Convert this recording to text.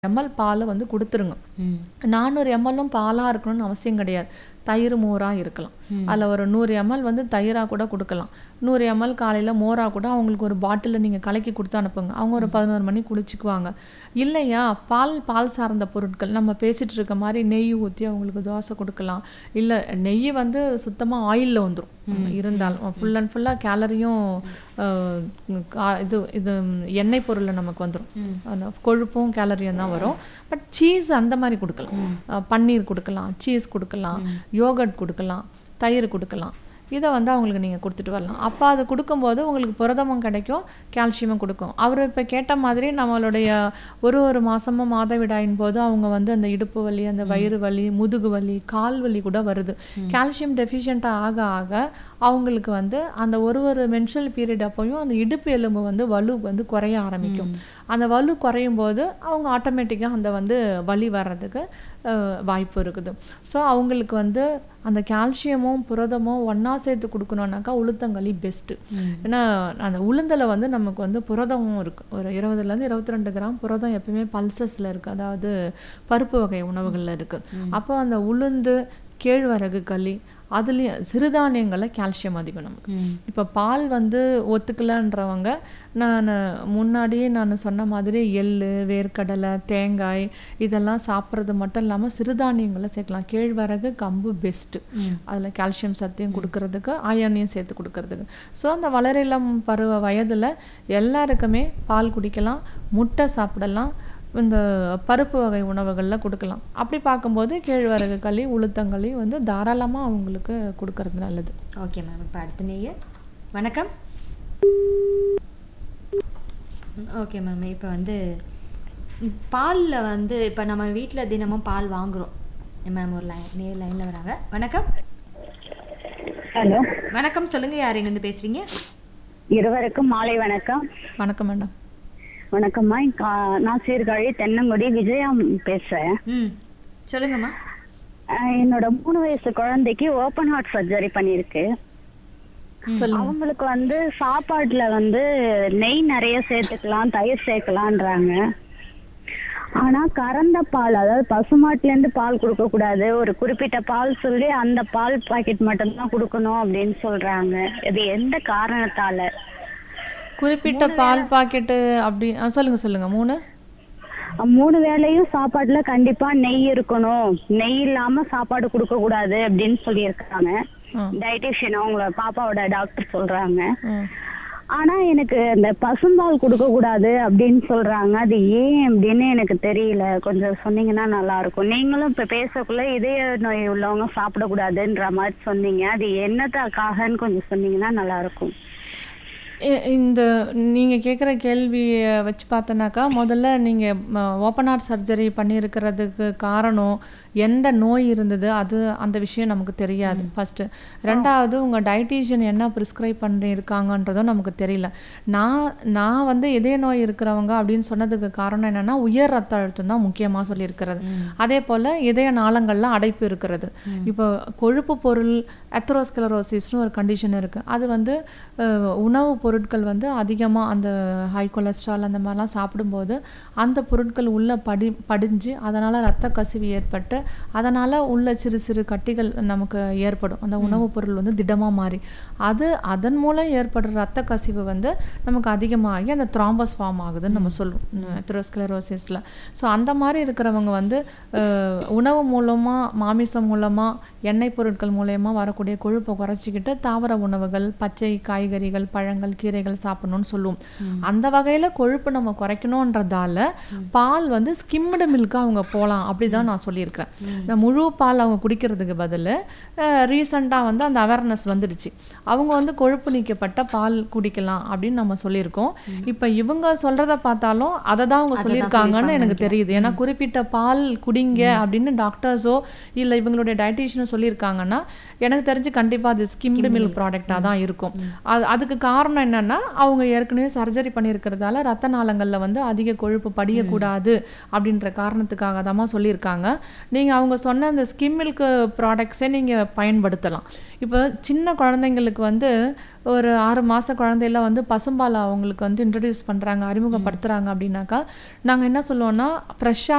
ML பால் வந்து கொடுத்துருங்க. 400 எம்எல்லும் பாலாக இருக்கணும்னு அவசியம் கிடையாது. தயிர் மோராக இருக்கலாம். அதில் ஒரு 100 எம்எல் வந்து தயிராக கூட கொடுக்கலாம். 100 எம்எல் காலையில் மோராக கூட அவங்களுக்கு ஒரு பாட்டிலில் நீங்கள் கலக்கி கொடுத்து அனுப்புங்க. அவங்க ஒரு 11 மணி குளிச்சுக்குவாங்க. இல்லையா பால் சார்ந்த பொருட்கள் நம்ம பேசிகிட்டு இருக்க மாதிரி நெய் ஊற்றி அவங்களுக்கு தோசை கொடுக்கலாம். இல்லை நெய் வந்து சுத்தமாக ஆயிலில் வந்துடும். இருந்தாலும் ஃபுல் அண்ட் ஃபுல்லாக கேலரியும் இது எண்ணெய் பொருளில் நமக்கு வந்துடும். கொழுப்பும் கேலரியும் தான் வரும். பட் சீஸ் அந்த மாதிரி கொடுக்கலாம். பன்னீர் கொடுக்கலாம், சீஸ் கொடுக்கலாம், யோகர்ட் கொடுக்கலாம், தயிர் கொடுக்கலாம். இதை வந்து அவங்களுக்கு நீங்கள் கொடுத்துட்டு வரலாம். அப்போ அது கொடுக்கும்போது உங்களுக்கு புரதமும் கிடைக்கும், கால்சியமும் கொடுக்கும். அவர் இப்போ கேட்ட மாதிரி நம்மளுடைய ஒரு மாதமும் மாதவிடாயின் போது அவங்க வந்து அந்த இடுப்பு வலி, அந்த வயிறு வலி, முதுகு வலி, கால் வலி கூட வருது. கால்சியம் டெஃபிஷியண்ட்டாக ஆக ஆக அவங்களுக்கு வந்து அந்த ஒரு மென்சுரல் பீரியட் அப்போயும் அந்த இடுப்பு எலும்பு வந்து வலு வந்து குறைய ஆரம்பிக்கும். அந்த வலு குறையும் போது அவங்க ஆட்டோமேட்டிக்காக அந்த வந்து வலி வர்றதுக்கு வாய்ப்பு இருக்குது. ஸோ அவங்களுக்கு வந்து அந்த கால்சியமும் புரதமும் ஒன்றா சேர்த்து கொடுக்கணுன்னாக்கா உளுத்தங்களி பெஸ்ட்டு. ஏன்னா அந்த உளுந்தில் வந்து நமக்கு வந்து புரதமும் இருக்குது. ஒரு 20 to 22 கிராம் புரதம் எப்பயுமே பல்சஸில் இருக்குது, அதாவது பருப்பு வகை உணவுகளில் இருக்குது. அப்போ அந்த உளுந்து, கேழ்வரகு களி, அதுலேயும் சிறுதானியங்களில் கால்சியம் அதிகம் நமக்கு. இப்போ பால் வந்து ஒத்துக்கலன்றவங்க முன்னாடியே நான் சொன்ன மாதிரி எள்ளு, வேர்க்கடலை, தேங்காய் இதெல்லாம் சாப்பிட்றது மட்டும் இல்லாமல் சிறுதானியங்களை சேர்க்கலாம். கேழ்வரகு, கம்பு பெஸ்ட்டு. அதில் கால்சியம் சத்தையும் கொடுக்கறதுக்கு, அயனையும் சேர்த்து கொடுக்கறதுக்கு. ஸோ அந்த வளரிளம் பருவ வயதில் எல்லாருக்குமே பால் குடிக்கலாம், முட்டை சாப்பிடலாம், இந்த பருப்பு வகை உணவுகளில் கொடுக்கலாம். அப்படி பார்க்கும்போது கேழ்வரகு களி, உளுத்தங்களி வந்து தாராளமாக அவங்களுக்கு கொடுக்கறது நல்லது. Okay ma'am. இப்போ அடுத்த நேயர். வணக்கம். Okay ma'am. இப்போ வந்து பாலில் வந்து இப்போ நம்ம வீட்டில் தினமும் பால் வாங்குகிறோம் மேம். ஒரு லைனில் வராங்க. வணக்கம். ஹலோ, வணக்கம். சொல்லுங்கள், யார் எங்கேருந்து பேசுகிறீங்க? இருவருக்கும் மாலை வணக்கம். வணக்கம் மேடம். வணக்கம்மா. நான் சீர்காழி தென்னங்குடி விஜயா பேசுறேன். சொல்லுங்கம்மா. என்னோட 3 வயசு குழந்தைக்கு ஓப்பன் ஹார்ட் சர்ஜரி பண்ணிருக்கு. அவங்களுக்கு வந்து சாப்பாட்டுல வந்து நெய் நிறைய சேர்த்துக்கலாம், தயிர் சேர்க்கலான்றாங்க. ஆனா கறந்த பால், அதாவது பசுமாட்டுல இருந்து பால் கொடுக்க கூடாது, ஒரு குறிப்பிட்ட பால் சொல்லி அந்த பால் பாக்கெட் மட்டும்தான் கொடுக்கணும் அப்படின்னு சொல்றாங்க. இது எந்த காரணத்தால? குறிப்பிட்ட பால் பாக்கெட்டு அப்படி சொல்லுங்க. 3 வேளையும் சாப்பாட்டுல கண்டிப்பா நெய் இருக்கணும், நெய் இல்லாம சாப்பாடு கொடுக்க கூடாது அப்படின்னு சொல்லியிருக்காங்க. டயட்டிஷியன் அவங்கள பாப்பாவோட டாக்டர் சொல்றாங்க. ஆனா எனக்கு இந்த பசும்பால் கொடுக்க கூடாது அப்படின்னு சொல்றாங்க. அது ஏன் அப்படின்னு எனக்கு தெரியல. கொஞ்சம் சொன்னீங்கன்னா நல்லா இருக்கும். நீங்களும் இப்ப பேசக்குள்ள இதய நோய் உள்ளவங்க சாப்பிடக்கூடாதுன்ற மாதிரி சொன்னீங்க. அது என்னத்துக்காகன்னு கொஞ்சம் சொன்னீங்கன்னா நல்லா இருக்கும். இந்த நீங்கள் கேட்குற கேள்வியை வச்சு பார்த்தோன்னாக்கா, முதல்ல நீங்கள் ஓப்பன் ஹார்ட் சர்ஜரி பண்ணியிருக்கிறதுக்கு காரணம் எந்த நோய் இருந்தது, அந்த விஷயம் நமக்கு தெரியாது ஃபஸ்ட்டு. ரெண்டாவது உங்கள் டயட்டீஷியன் என்ன ப்ரிஸ்கிரைப் பண்ணியிருக்காங்கன்றதும் நமக்கு தெரியல. நான் வந்து இதய நோய் இருக்கிறவங்க அப்படின்னு சொன்னதுக்கு காரணம் என்னென்னா உயர் ரத்த அழுத்தம் தான் முக்கியமாக சொல்லியிருக்கிறது. அதே போல் இதய நாளங்களில் அடைப்பு இருக்கிறது. இப்போ கொழுப்பு பொருள் அத்தெரோஸ்க்ளரோசிஸ்னு ஒரு கண்டிஷன் இருக்குது. அது வந்து உணவு பொருட்கள் வந்து அதிகமாக அந்த ஹை கொலஸ்ட்ரால் அந்த மாதிரிலாம் சாப்பிடும்போது அந்த பொருட்கள் உள்ளே படிஞ்சு அதனால் ரத்த கசிவு ஏற்பட்டு அதனால் உள்ள சிறு சிறு கட்டிகள் நமக்கு ஏற்படும். அந்த உணவுப் பொருள் வந்து திடமாக மாறி அதன் மூலம் ஏற்படுற ரத்த கசிவு வந்து நமக்கு அதிகமாகி அந்த த்ராம்பஸ் ஃபார்ம் ஆகுதுன்னு நம்ம சொல்லுவோம் அத்தெரோஸ்க்ளரோசிஸில். ஸோ அந்த மாதிரி இருக்கிறவங்க வந்து உணவு மூலமாக, மாமிசம் மூலமாக, எண்ணெய் பொருட்கள் மூலயமா வரக்கூடிய கொழுப்பை குறைச்சிக்கிட்டு தாவர உணவுகள், பச்சை காய்கறிகள், பழங்கள், கீரைகள் சாப்பிடணும்னு சொல்லுவோம். அந்த வகையில் கொழுப்பு நம்ம குறைக்கணுன்றதால பால் வந்து ஸ்கிம்டு மில்க்கு அவங்க போகலாம் அப்படிதான் நான் சொல்லியிருக்கேன். முழு பால் அவங்க குடிக்கிறதுக்கு பதில் ரீசண்டாக வந்து அந்த அவேர்னஸ் வந்துடுச்சு. அவங்க வந்து கொழுப்பு நீக்கப்பட்ட பால் குடிக்கலாம் அப்படின்னு நம்ம சொல்லியிருக்கோம். இப்போ இவங்க சொல்கிறத பார்த்தாலும் அதை தான் அவங்க சொல்லியிருக்காங்கன்னு எனக்கு தெரியுது. ஏன்னா குறிப்பிட்ட பால் குடிங்க அப்படின்னு டாக்டர்ஸோ இல்லை இவங்களுடைய டயட்டீஷியனோ சொல்லியிருக்காங்கன்னா எனக்கு தெரிஞ்சு கண்டிப்பாக அது ஸ்கிம்டு மில்க் ப்ராடக்டாக தான் இருக்கும். அதுக்கு காரணம் காரணம் என்னன்னா அவங்க ஏற்கனவே சர்ஜரி பண்ணியிருக்கிறதால ரத்த நாளங்களில் வந்து அதிக கொழுப்பு படியக்கூடாது அப்படின்ற காரணத்துக்காக தான் சொல்லியிருக்காங்க. நீங்கள் அவங்க சொன்ன அந்த ஸ்கிம் மில்க் ப்ராடக்ட்ஸே நீங்கள் பயன்படுத்தலாம். இப்போ சின்ன குழந்தைங்களுக்கு வந்து ஒரு 6 மாத குழந்தையில வந்து பசும்பால் அவங்களுக்கு வந்து இன்ட்ரடியூஸ் பண்ணுறாங்க, அறிமுகப்படுத்துகிறாங்க அப்படின்னாக்கா நாங்கள் என்ன சொல்லுவோம்னா ஃப்ரெஷ்ஷான